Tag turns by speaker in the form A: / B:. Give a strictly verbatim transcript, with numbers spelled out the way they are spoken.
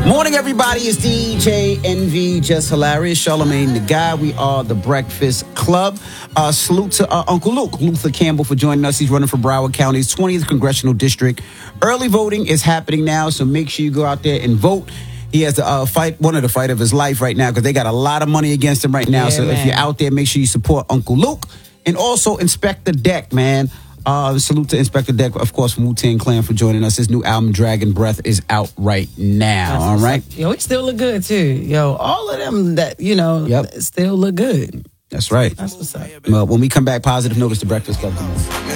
A: Morning, everybody. It's D J N V, just hilarious. Charlamagne the Guy. We are the Breakfast Club. Uh, salute to uh, Uncle Luke, Luther Campbell, for joining us. He's running for Broward County's twentieth Congressional District. Early voting is happening now, so make sure you go out there and vote. He has the uh, fight, one of the fight of his life right now, because they got a lot of money against him right now. Yeah, so man. If you're out there, make sure you support Uncle Luke. And also Inspector Deck, man. Uh, salute to Inspector Deck, of course, from Wu-Tang Clan, for joining us. His new album, Dragon Breath, is out right now. That's all right?
B: Up. Yo, he still look good, too. Yo, all of them that, you know, yep. still look good.
A: That's right.
B: That's what's up.
A: Well, when we come back, positive notice, the Breakfast Club.